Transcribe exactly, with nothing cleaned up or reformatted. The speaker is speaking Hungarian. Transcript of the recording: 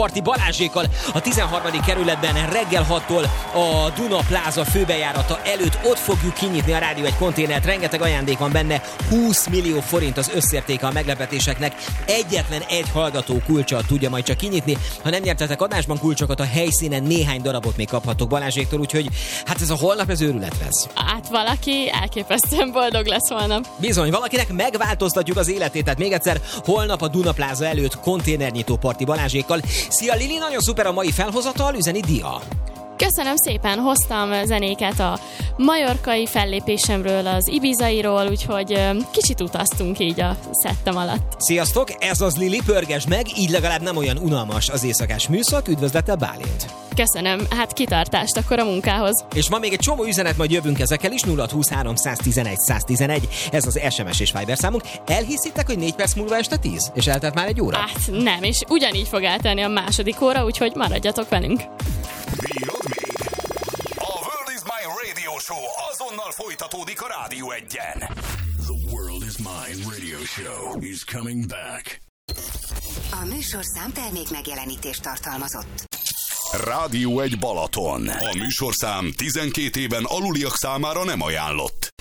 Parti Balázsékkal a tizenharmadik kerületben reggel hattól a Duna Plaza főbejárata előtt. Ott fogjuk kinyitni a Rádió egy konténert, rengeteg ajándék van benne, húsz millió forint az összértéke a meglepetéseknek. Egyetlen egy hallgató kulccsal tudja majd csak kinyitni. Ha nem nyertetek adásban kulcsokat, a helyszínen néhány darabot még kaphatok Balázséktól, úgyhogy hát ez a holnap, ez őrület lesz. Hát valaki elképesztően boldog lesz holnap. Bizony, valakinek megváltoztatjuk az életét, tehát még egyszer, holnap a Duna Plaza előtt konténernyitó Parti Balázsékkal. Szia Lili, nagyon szuper a mai felhozatal, üzeni Dia. Köszönöm szépen, hoztam zenéket a majorkai fellépésemről, az ibizairól, úgyhogy kicsit utaztunk így a szettem alatt. Sziasztok, ez az Lili, pörgesd meg, így legalább nem olyan unalmas az éjszakás műszak. Üdvözlettel Bálint. Köszönöm, hát kitartást akkor a munkához. És van még egy csomó üzenet, majd jövünk ezekkel is. Nulla húszhárom száztizenegy száztizenegy, ez az es em es és Viber számunk. Elhiszitek, hogy négy perc múlva este tíz? És eltelt már egy óra? Hát nem, és ugyanígy fog eltelni a második óra, úgyhogy maradjatok velünk. Bírod még? A World is Mine Radio Show azonnal folytatódik a Rádió egyen. The World is Mine Radio Show is coming back. A műsorszám termék megjelenítést tartalmazott. Rádió egy Balaton. A műsorszám tizenkét éven aluliak számára nem ajánlott.